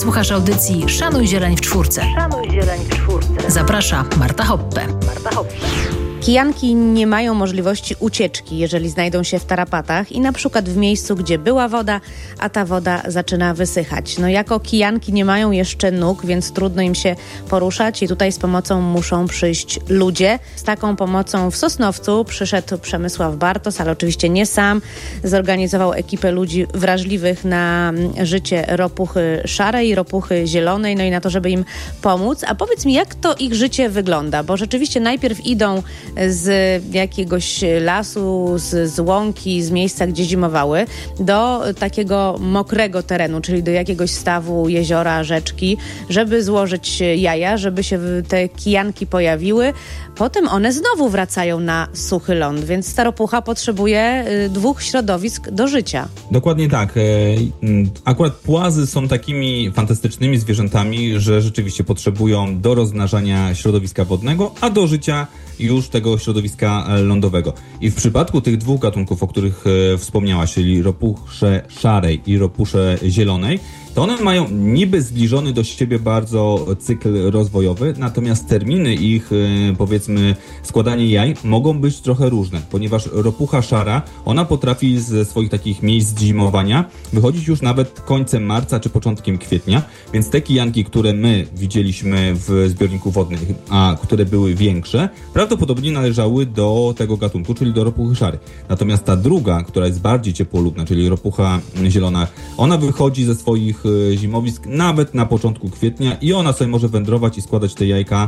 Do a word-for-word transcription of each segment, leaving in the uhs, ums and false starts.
Słuchasz audycji Szanuj Zieleń w czwórce. Szanuj Zieleń w czwórce. Zaprasza Marta Hoppe. Marta Hoppe. Kijanki nie mają możliwości ucieczki, jeżeli znajdą się w tarapatach i na przykład w miejscu, gdzie była woda, a ta woda zaczyna wysychać. No jako kijanki nie mają jeszcze nóg, więc trudno im się poruszać i tutaj z pomocą muszą przyjść ludzie. Z taką pomocą w Sosnowcu przyszedł Przemysław Bartos, ale oczywiście nie sam. Zorganizował ekipę ludzi wrażliwych na życie ropuchy szarej i ropuchy zielonej, no i na to, żeby im pomóc. A powiedz mi, jak to ich życie wygląda? Bo rzeczywiście najpierw idą z jakiegoś lasu, z, z łąki, z miejsca, gdzie zimowały, do takiego mokrego terenu, czyli do jakiegoś stawu, jeziora, rzeczki, żeby złożyć jaja, żeby się te kijanki pojawiły. Potem one znowu wracają na suchy ląd, więc staropucha potrzebuje dwóch środowisk do życia. Dokładnie tak. Akurat płazy są takimi fantastycznymi zwierzętami, że rzeczywiście potrzebują do rozmnażania środowiska wodnego, a do życia już tego środowiska lądowego. I w przypadku tych dwóch gatunków, o których wspomniałaś, czyli ropusze szarej i ropusze zielonej, to one mają niby zbliżony do siebie bardzo cykl rozwojowy, natomiast terminy ich, powiedzmy, składania jaj mogą być trochę różne, ponieważ ropucha szara, ona potrafi ze swoich takich miejsc zimowania wychodzić już nawet końcem marca czy początkiem kwietnia, więc te kijanki, które my widzieliśmy w zbiorniku wodnym, a które były większe, prawdopodobnie należały do tego gatunku, czyli do ropuchy szarej. Natomiast ta druga, która jest bardziej ciepłolubna, czyli ropucha zielona, ona wychodzi ze swoich zimowisk nawet na początku kwietnia i ona sobie może wędrować i składać te jajka,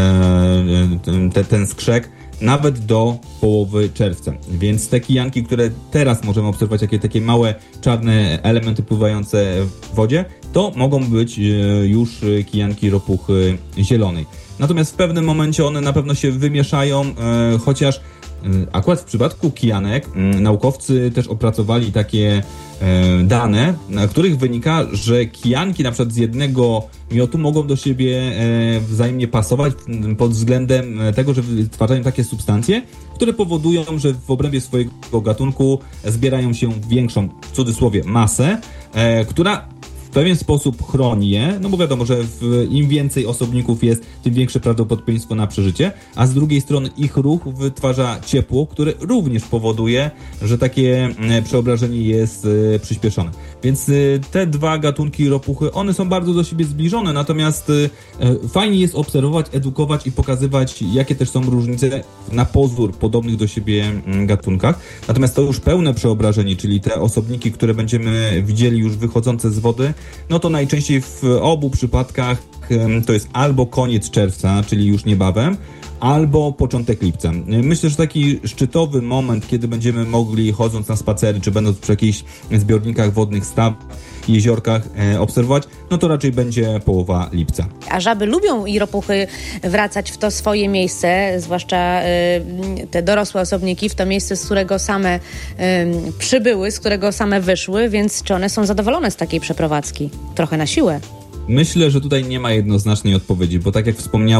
e, te, ten skrzek nawet do połowy czerwca. Więc te kijanki, które teraz możemy obserwować, jakie takie małe czarne elementy pływające w wodzie, to mogą być już kijanki ropuchy zielonej. Natomiast w pewnym momencie one na pewno się wymieszają, e, chociaż akurat w przypadku kijanek naukowcy też opracowali takie e, dane, na których wynika, że kijanki na przykład z jednego miotu mogą do siebie e, wzajemnie pasować pod względem tego, że wytwarzają takie substancje, które powodują, że w obrębie swojego gatunku zbierają się większą, w cudzysłowie, masę, e, która w pewien sposób chroni je, no bo wiadomo, że w, im więcej osobników jest, tym większe prawdopodobieństwo na przeżycie, a z drugiej strony ich ruch wytwarza ciepło, które również powoduje, że takie e, przeobrażenie jest e, przyspieszone. Więc e, te dwa gatunki ropuchy, one są bardzo do siebie zbliżone, natomiast e, fajnie jest obserwować, edukować i pokazywać, jakie też są różnice na pozór podobnych do siebie m, gatunkach. Natomiast to już pełne przeobrażenie, czyli te osobniki, które będziemy widzieli już wychodzące z wody, no to najczęściej w obu przypadkach to jest albo koniec czerwca, czyli już niebawem, albo początek lipca. Myślę, że taki szczytowy moment, kiedy będziemy mogli, chodząc na spacery, czy będąc przy jakichś zbiornikach wodnych, stawach, jeziorkach e, obserwować, no to raczej będzie połowa lipca. A żaby lubią i ropuchy wracać w to swoje miejsce, zwłaszcza y, te dorosłe osobniki, w to miejsce, z którego same y, przybyły, z którego same wyszły, więc czy one są zadowolone z takiej przeprowadzki? Trochę na siłę. Myślę, że tutaj nie ma jednoznacznej odpowiedzi, bo tak jak wspomniałem,